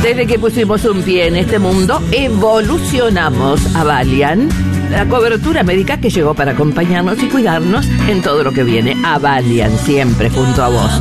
Desde que pusimos un pie en este mundo, evolucionamos. Avalian, la cobertura médica que llegó para acompañarnos y cuidarnos en todo lo que viene. Avalian, siempre junto a vos.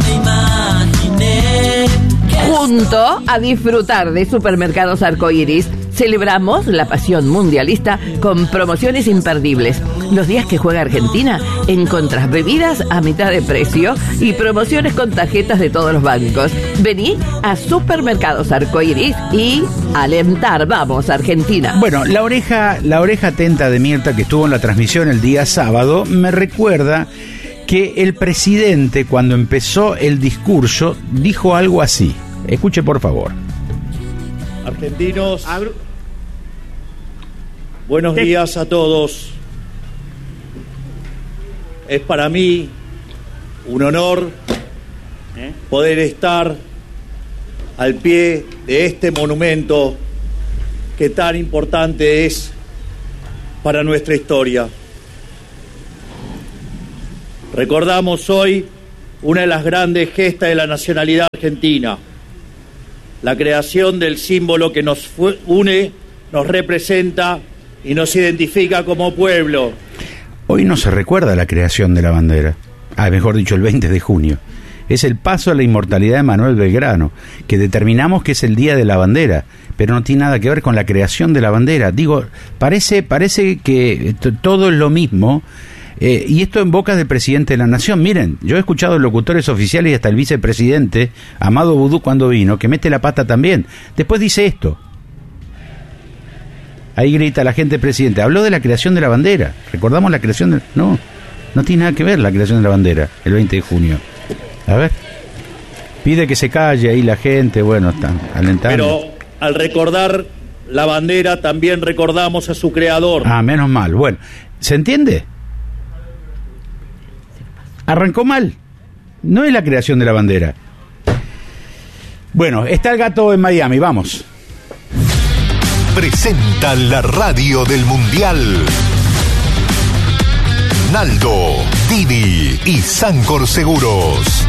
Junto a disfrutar de Supermercados Arcoiris, celebramos la pasión mundialista con promociones imperdibles. Los días que juega Argentina, encontrás bebidas a mitad de precio y promociones con tarjetas de todos los bancos. Vení a Supermercados Arcoiris y alentar. Vamos, Argentina. Bueno, la oreja atenta de Mirta, que estuvo en la transmisión el día sábado, me recuerda que el presidente, cuando empezó el discurso, dijo algo así. Escuche, por favor. Argentinos, buenos días a todos. Es para mí un honor poder estar al pie de este monumento que tan importante es para nuestra historia. Recordamos hoy una de las grandes gestas de la nacionalidad argentina, la creación del símbolo que nos une, nos representa y nos identifica como pueblo. Hoy no se recuerda la creación de la bandera, mejor dicho, el 20 de junio. Es el paso a la inmortalidad de Manuel Belgrano, que determinamos que es el Día de la Bandera, pero no tiene nada que ver con la creación de la bandera. Digo, parece que todo es lo mismo, y esto en boca del presidente de la Nación. Miren, yo he escuchado locutores oficiales y hasta el vicepresidente, Amado Vudú, cuando vino, que mete la pata también. Después dice esto. Ahí grita la gente, presidente, habló de la creación de la bandera. ¿Recordamos la creación de...? No tiene nada que ver la creación de la bandera, el 20 de junio. A ver. Pide que se calle ahí la gente, bueno, están alentando. Pero al recordar la bandera también recordamos a su creador. Menos mal. Bueno, ¿se entiende? Arrancó mal. No es la creación de la bandera. Bueno, está el gato en Miami, vamos. Presenta la radio del Mundial. Naldo, Didi y Sancor Seguros.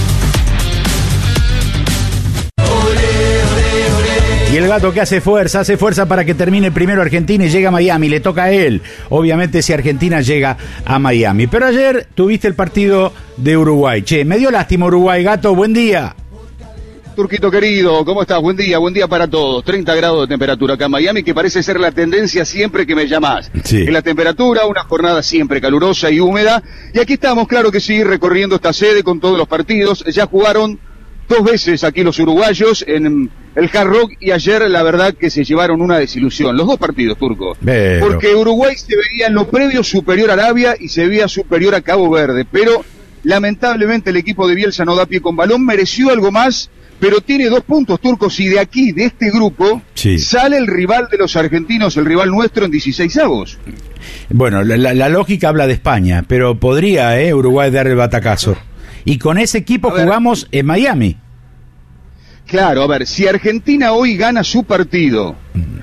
Y el gato que hace fuerza para que termine primero Argentina y llega a Miami, le toca a él, obviamente, si Argentina llega a Miami. Pero ayer tuviste el partido de Uruguay. Che, me dio lástima Uruguay, gato, buen día. Turquito querido, ¿cómo estás? Buen día para todos. 30 grados de temperatura acá en Miami, que parece ser la tendencia siempre que me llamás. Sí. En la temperatura, una jornada siempre calurosa y húmeda. Y aquí estamos, claro que sí, recorriendo esta sede con todos los partidos. Ya jugaron 2 veces aquí los uruguayos en el Hard Rock, y ayer la verdad que se llevaron una desilusión. Los 2 partidos, Turco. Porque Uruguay se veía en lo previo superior a Arabia y se veía superior a Cabo Verde. Pero lamentablemente el equipo de Bielsa no da pie con balón, mereció algo más. Pero tiene 2 puntos, Turcos, y de aquí, de este grupo, sí, sale el rival de los argentinos, el rival nuestro en 16avos. Bueno, la lógica habla de España, pero podría Uruguay dar el batacazo. Y con ese equipo jugamos en Miami. Claro, a ver, si Argentina hoy gana su partido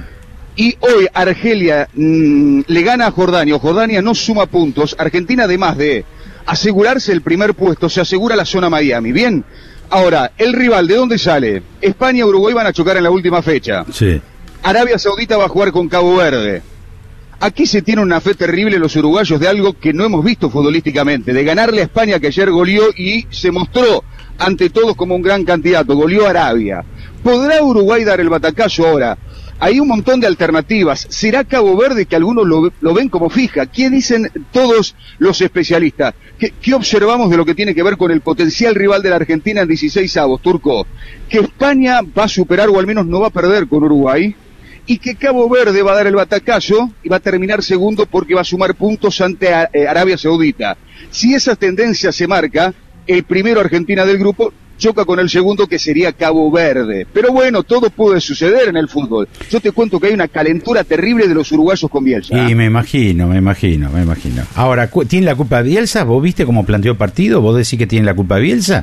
y hoy Argelia le gana a Jordania, o Jordania no suma puntos, Argentina, además de asegurarse el primer puesto, se asegura la zona Miami. Bien. Ahora, el rival, ¿de dónde sale? España y Uruguay van a chocar en la última fecha. Sí. Arabia Saudita va a jugar con Cabo Verde. Aquí se tiene una fe terrible los uruguayos de algo que no hemos visto futbolísticamente, de ganarle a España, que ayer goleó y se mostró ante todos como un gran candidato, goleó a Arabia. ¿Podrá Uruguay dar el batacazo ahora? Hay un montón de alternativas. ¿Será Cabo Verde, que algunos lo ven como fija? ¿Qué dicen todos los especialistas? ¿Qué observamos de lo que tiene que ver con el potencial rival de la Argentina en 16avos, Turco? Que España va a superar, o al menos no va a perder con Uruguay, y que Cabo Verde va a dar el batacazo y va a terminar segundo porque va a sumar puntos ante Arabia Saudita. Si esa tendencia se marca, el primero Argentina del grupo choca con el segundo, que sería Cabo Verde. Pero bueno, todo puede suceder en el fútbol. Yo te cuento que hay una calentura terrible de los uruguayos con Bielsa. Y me imagino. Ahora, ¿tiene la culpa Bielsa? ¿Vos viste cómo planteó el partido? ¿Vos decís que tiene la culpa Bielsa?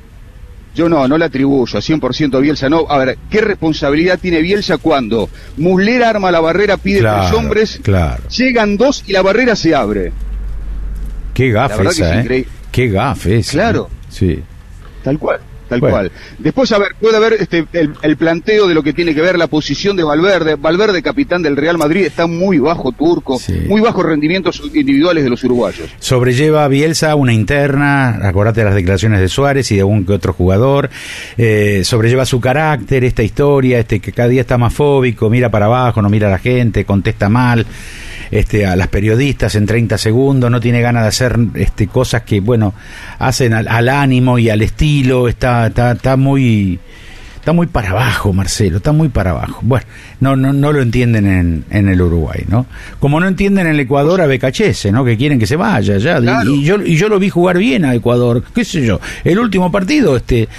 Yo no le atribuyo a 100% a Bielsa, no. A ver, ¿qué responsabilidad tiene Bielsa cuando Muslera arma la barrera, pide 3 hombres, llegan 2 y la barrera se abre? Qué gafe esa, Qué gafe esa. Claro. Sí. Tal cual. Tal cual. Después, a ver, puede haber el planteo de lo que tiene que ver la posición de Valverde. Valverde, capitán del Real Madrid, está muy bajo, Turco, muy bajos rendimientos individuales de los uruguayos. Sobrelleva Bielsa una interna, acordate de las declaraciones de Suárez y de algún que otro jugador, sobrelleva su carácter, esta historia, que cada día está más fóbico, mira para abajo, no mira a la gente, contesta mal, a las periodistas en 30 segundos, no tiene ganas de hacer cosas que, bueno, hacen al ánimo y al estilo, está muy para abajo, Marcelo, está muy para abajo. Bueno, no lo entienden en el Uruguay, ¿no? Como no entienden en el Ecuador a Becachese, ¿no? Que quieren que se vaya ya. Claro. Y yo lo vi jugar bien a Ecuador, qué sé yo. El último partido,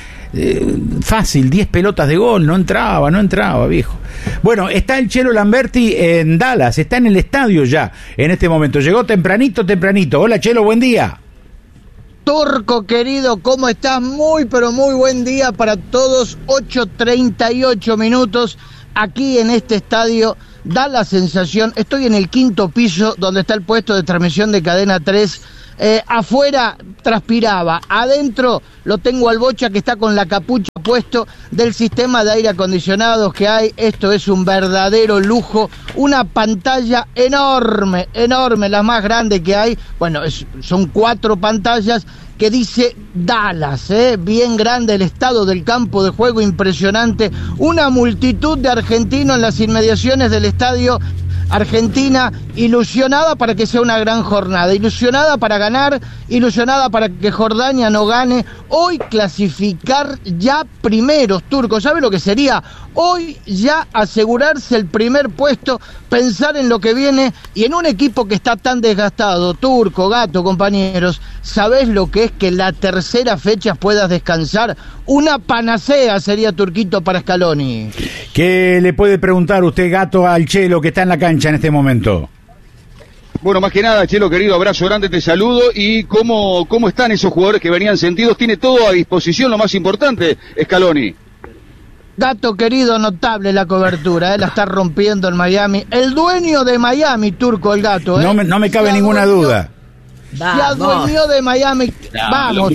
fácil, 10 pelotas de gol, no entraba, viejo. Bueno, está el Chelo Lamberti en Dallas, está en el estadio ya, en este momento. Llegó tempranito. Hola, Chelo, buen día. Turco querido, ¿cómo estás? Muy, pero muy buen día para todos. 8:38 minutos aquí en este estadio. Da la sensación, estoy en el 5º piso donde está el puesto de transmisión de Cadena 3. Afuera transpiraba, adentro lo tengo al Bocha que está con la capucha puesto del sistema de aire acondicionados que hay. Esto es un verdadero lujo, una pantalla enorme, la más grande que hay. Bueno, son 4 pantallas que dice Dallas, bien grande el estado del campo de juego, impresionante, una multitud de argentinos en las inmediaciones del estadio. Argentina ilusionada para que sea una gran jornada, ilusionada para ganar, ilusionada para que Jordania no gane. Hoy clasificar ya primeros, Turco, ¿sabe lo que sería? Hoy ya asegurarse el primer puesto, pensar en lo que viene y en un equipo que está tan desgastado, Turco, Gato, compañeros, ¿sabés lo que es que la tercera fecha puedas descansar? Una panacea sería, Turquito, para Scaloni. ¿Qué le puede preguntar usted, Gato, al Chelo que está en la cancha en este momento? Bueno, más que nada, Chelo, querido, abrazo grande, te saludo. ¿Y cómo están esos jugadores que venían sentidos? Tiene todo a disposición, lo más importante, Scaloni. Gato querido, notable la cobertura, la está rompiendo en Miami. El dueño de Miami, Turco, el Gato. No me cabe ninguna duda. Se adueñó de Miami. Vamos.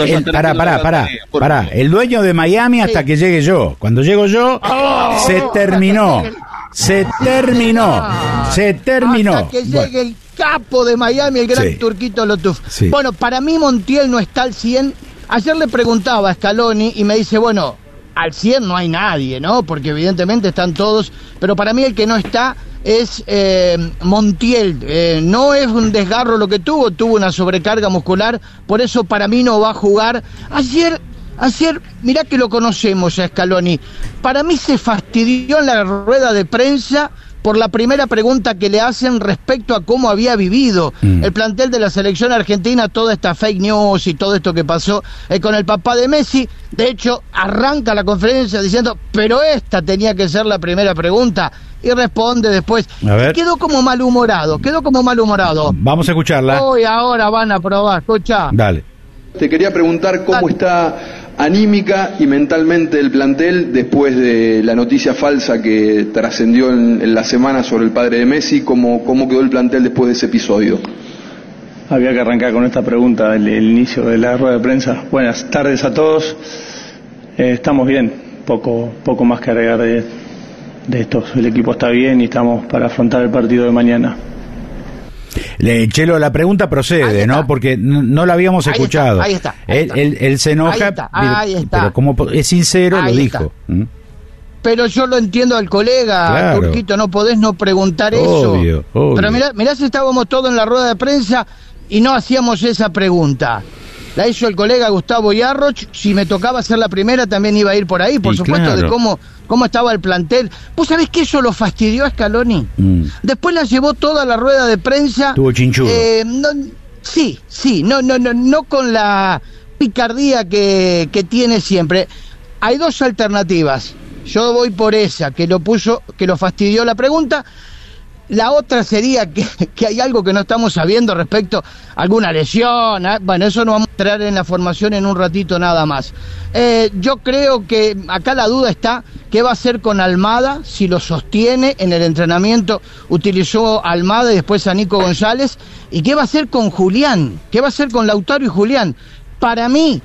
Pará. El dueño de Miami hasta que llegue yo. Cuando llego yo, se terminó. Hasta que llegue el capo de Miami, el gran Turquito Lotuf. Sí. Bueno, para mí Montiel no está al 100. Ayer le preguntaba a Scaloni y me dice, bueno, al 100 no hay nadie, ¿no? Porque evidentemente están todos, pero para mí el que no está es Montiel. No es un desgarro lo que tuvo una sobrecarga muscular, por eso para mí no va a jugar. Ayer, mirá que lo conocemos a Scaloni, para mí se fastidió en la rueda de prensa por la primera pregunta que le hacen respecto a cómo había vivido el plantel de la selección argentina, toda esta fake news y todo esto que pasó con el papá de Messi. De hecho, arranca la conferencia diciendo, pero esta tenía que ser la primera pregunta, y responde después. Quedó como malhumorado. Vamos a escucharla. Hoy ahora van a probar, escucha. Dale. Te quería preguntar cómo está anímica y mentalmente el plantel después de la noticia falsa que trascendió en la semana sobre el padre de Messi. ¿Cómo quedó el plantel después de ese episodio? Había que arrancar con esta pregunta, el inicio de la rueda de prensa. Buenas tardes a todos. Estamos bien, poco más que agregar de esto. El equipo está bien y estamos para afrontar el partido de mañana. Chelo, la pregunta procede, ¿no? Porque no la habíamos escuchado. Ahí está. Él se enoja, ahí está. Pero como es sincero, lo dijo. Pero yo lo entiendo al colega, claro. Turquito, no podés no preguntar obvio. Pero mirá si estábamos todos en la rueda de prensa y no hacíamos esa pregunta. La hizo el colega Gustavo Yarroch. Si me tocaba hacer la primera, también iba a ir por ahí, por supuesto, claro, de cómo estaba el plantel. ¿Vos sabés que eso lo fastidió a Scaloni? Después la llevó toda la rueda de prensa. Tuvo chinchudo. No con la picardía que tiene siempre. Hay dos alternativas. Yo voy por esa, que lo fastidió la pregunta. La otra sería que hay algo que no estamos sabiendo respecto a alguna lesión. Bueno, eso nos vamos a entrar en la formación en un ratito nada más. Yo creo que acá la duda está, ¿qué va a hacer con Almada? Si lo sostiene en el entrenamiento, utilizó a Almada y después a Nico González. ¿Y qué va a hacer con Julián? ¿Qué va a hacer con Lautaro y Julián? Para mí,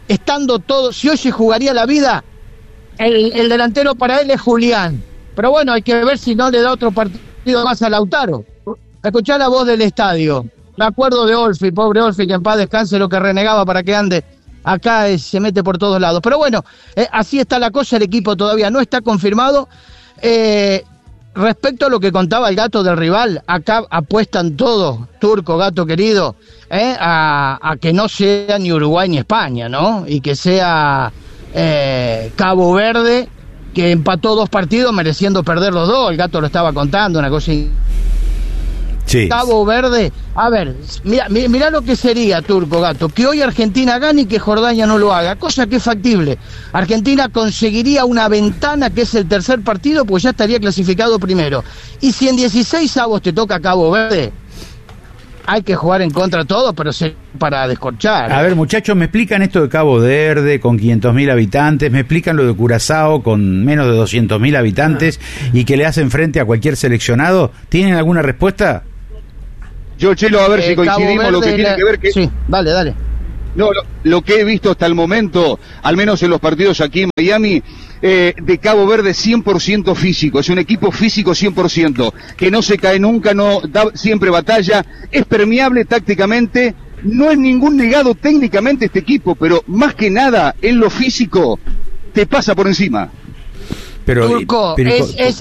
estando todo, si hoy se jugaría la vida, el delantero para él es Julián. Pero bueno, hay que ver si no le da otro partido más a Lautaro. Escuchá la voz del estadio. Me acuerdo de Olfi, pobre Olfi, que en paz descanse, lo que renegaba para que ande. Acá se mete por todos lados. Pero bueno, así está la cosa, el equipo todavía no está confirmado. Respecto a lo que contaba el Gato del rival, acá apuestan todos, Turco, Gato querido, a que no sea ni Uruguay ni España, ¿no? Y que sea Cabo Verde, que empató 2 partidos mereciendo perder los 2. El Gato lo estaba contando, una cosa... Sí. Cabo Verde, a ver, mira lo que sería, Turco, Gato, que hoy Argentina gane y que Jordania no lo haga, cosa que es factible. Argentina conseguiría una ventana que es el tercer partido, pues ya estaría clasificado primero. Y si en 16 avos te toca Cabo Verde, hay que jugar en contra de todo, pero para descorchar. A ver, muchachos, me explican esto de Cabo Verde con 500.000 habitantes, me explican lo de Curazao con menos de 200.000 habitantes y que le hacen frente a cualquier seleccionado. ¿Tienen alguna respuesta? Yo, Chelo, a ver si coincidimos, lo que tiene que ver que... Sí, dale. No, lo que he visto hasta el momento, al menos en los partidos aquí en Miami, de Cabo Verde 100% físico, es un equipo físico 100%, que no se cae nunca, no da siempre batalla, es permeable tácticamente, no es ningún negado técnicamente este equipo, pero más que nada en lo físico te pasa por encima. Pero, Turco, es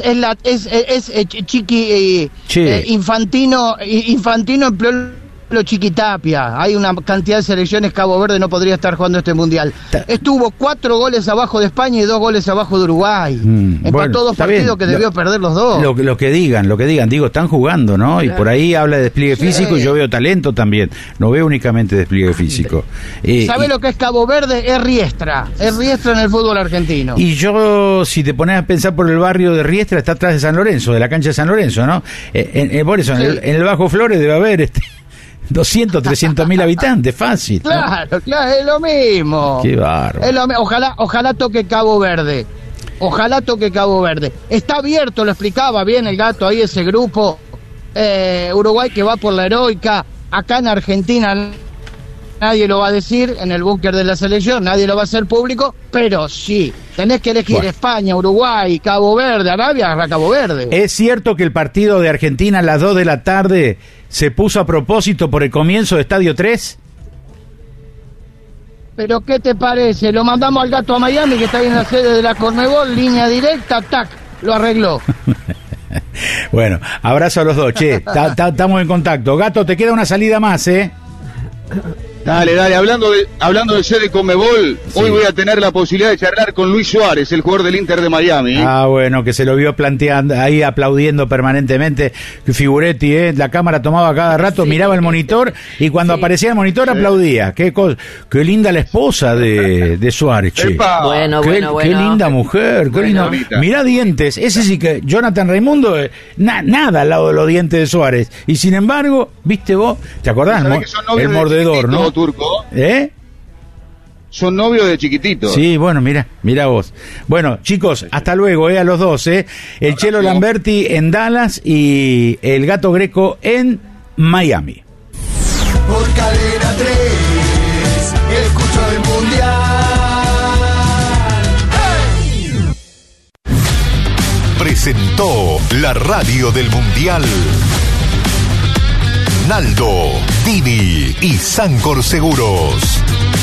Infantino empleó lo Chiquitapia. Hay una cantidad de selecciones. Cabo Verde no podría estar jugando este mundial. Estuvo 4 goles abajo de España y 2 goles abajo de Uruguay. Empató 2 partidos que debió perder los 2. Lo que digan, digo, están jugando, ¿no? Y por ahí habla de despliegue físico y yo veo talento también. No veo únicamente despliegue físico. ¿Sabe lo que es Cabo Verde? Es Riestra en el fútbol argentino. Y yo, si te pones a pensar por el barrio de Riestra, está atrás de San Lorenzo, de la cancha de San Lorenzo, ¿no? Por eso, en el Bajo Flores debe haber 200, 300.000 habitantes, fácil, ¿no? Claro, es lo mismo. Qué bárbaro. Ojalá toque Cabo Verde. Está abierto, lo explicaba bien el Gato ahí, ese grupo. Uruguay que va por la heroica. Acá en Argentina nadie lo va a decir, en el búnker de la selección, nadie lo va a hacer público, pero sí, tenés que elegir España, Uruguay, Cabo Verde, Arabia, agarra Cabo Verde. ¿Es cierto que el partido de Argentina a las 2 de la tarde se puso a propósito por el comienzo de Estadio 3? ¿Pero qué te parece? Lo mandamos al Gato a Miami, que está ahí en la sede de la Conmebol, línea directa, tac, lo arregló. Bueno, abrazo a los dos, estamos en contacto. Gato, te queda una salida más, Dale, hablando de sede Conmebol, hoy voy a tener la posibilidad de charlar con Luis Suárez, el jugador del Inter de Miami. Bueno, que se lo vio planteando, ahí aplaudiendo permanentemente. Figuretti, la cámara tomaba cada rato, miraba el monitor y cuando aparecía el monitor aplaudía. Qué linda la esposa de Suárez, Bueno. Qué linda mujer, qué linda. Mirá dientes, ese sí que Jonathan Raimundo, nada al lado de los dientes de Suárez. Y sin embargo, viste vos, ¿te acordás? El mordedor, ¿no? Turco. Son novios de chiquitito. Sí, bueno, mira vos. Bueno, chicos, hasta luego, a los dos, El Chelo Lamberti en Dallas y el Gato Greco en Miami. Por Cadena 3, escucho el mundial. ¡Hey! Presentó la radio del mundial Naldo, Dini y Sancor Seguros.